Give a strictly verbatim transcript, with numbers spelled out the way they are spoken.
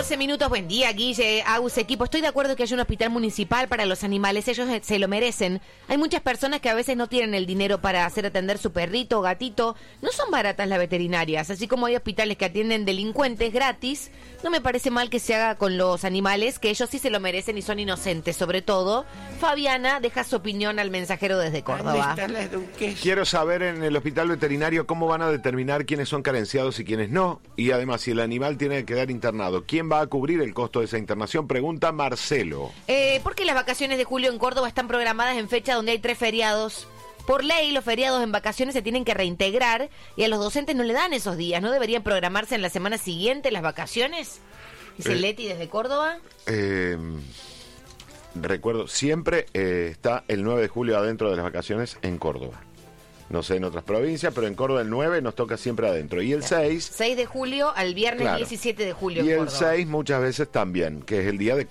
catorce minutos, buen día, Guille, Agus, equipo. Estoy de acuerdo que hay un hospital municipal para los animales, ellos se lo merecen. Hay muchas personas que a veces no tienen el dinero para hacer atender su perrito o gatito. No son baratas las veterinarias, así como hay hospitales que atienden delincuentes gratis. No me parece mal que se haga con los animales, que ellos sí se lo merecen y son inocentes, sobre todo. Fabiana deja su opinión al mensajero desde Córdoba. Quiero saber en el hospital veterinario cómo van a determinar quiénes son carenciados y quiénes no. Y además, si el animal tiene que quedar internado, ¿quién va a cubrir el costo de esa internación? Pregunta Marcelo. Eh, ¿Por qué las vacaciones de julio en Córdoba están programadas en fecha donde hay tres feriados? Por ley, los feriados en vacaciones se tienen que reintegrar y a los docentes no le dan esos días. ¿No deberían programarse en la semana siguiente las vacaciones? Dice eh, Leti desde Córdoba. Eh, recuerdo, siempre eh, está el nueve de julio adentro de las vacaciones en Córdoba. No sé en otras provincias, pero en Córdoba el nueve nos toca siempre adentro. Y el seis... seis de julio al viernes claro, diecisiete de julio y en el seis muchas veces también, que es el día de